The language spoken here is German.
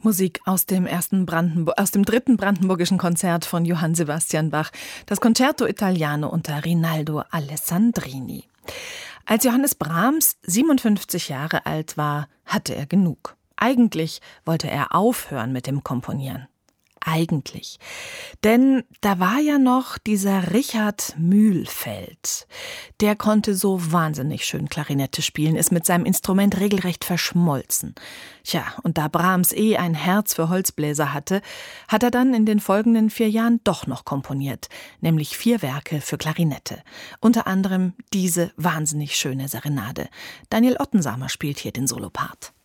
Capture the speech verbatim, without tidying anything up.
Musik aus dem ersten Brandenburg, aus dem dritten brandenburgischen Konzert von Johann Sebastian Bach, das Concerto Italiano unter Rinaldo Alessandrini. Als Johannes Brahms siebenundfünfzig Jahre alt war, hatte er genug. Eigentlich wollte er aufhören mit dem Komponieren. Eigentlich. Denn da war ja noch dieser Richard Mühlfeld. Der konnte so wahnsinnig schön Klarinette spielen, ist mit seinem Instrument regelrecht verschmolzen. Tja, und da Brahms eh ein Herz für Holzbläser hatte, hat er dann in den folgenden vier Jahren doch noch komponiert, nämlich vier Werke für Klarinette. Unter anderem diese wahnsinnig schöne Serenade. Daniel Ottensamer spielt hier den Solopart.